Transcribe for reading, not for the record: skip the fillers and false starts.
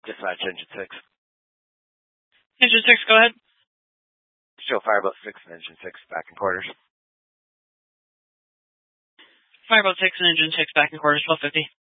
Dispatch Engine 6. Engine 6, go ahead. Show Fireboat 6 and Engine 6 back in quarters. Fireboat 6 and Engine 6 back in quarters, 1250.